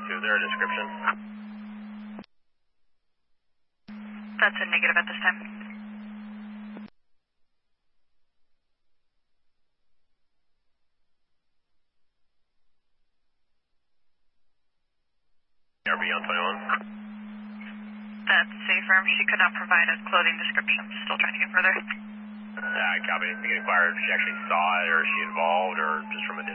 Is there a description? That's a negative at this time. RV on 21. That's a firm. She could not provide a clothing description. Still trying to get further. Copy. You can inquire if she actually saw it, or is she involved, or just from a distance.